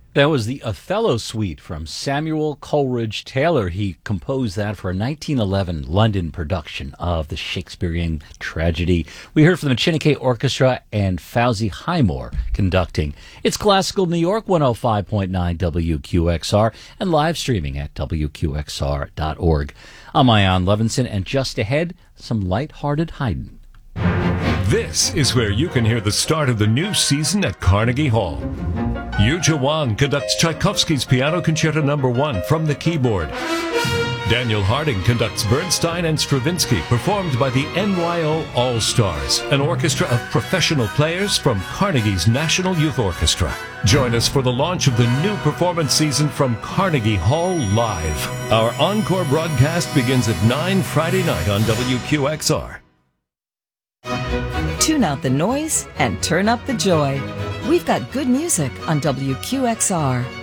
That was the Othello Suite from Samuel Coleridge Taylor. He composed that for a 1911 London production of the Shakespearean tragedy. We heard from the Chineke Orchestra and Fauzi Highmore conducting. It's Classical New York 105.9 WQXR and live streaming at WQXR.org. I'm Ian Levinson, and just ahead, some lighthearted Haydn. This is where you can hear the start of the new season at Carnegie Hall. Yuja Wang conducts Tchaikovsky's Piano Concerto No. 1 from the keyboard. Daniel Harding conducts Bernstein and Stravinsky, performed by the NYO All-Stars, an orchestra of professional players from Carnegie's National Youth Orchestra. Join us for the launch of the new performance season from Carnegie Hall Live. Our encore broadcast begins at 9 Friday night on WQXR. Tune out the noise and turn up the joy. We've got good music on WQXR.